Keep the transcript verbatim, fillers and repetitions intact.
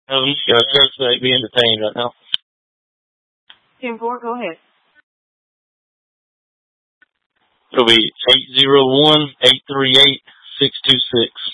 Um, yeah, just uh, be entertained right now. ten four, go ahead. It'll be eight zero one, eight three eight, six two six.